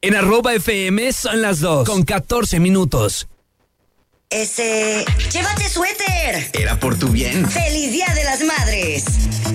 En @FM son las 2:14. Llévate suéter. Era por tu bien. ¡Feliz Día de las Madres!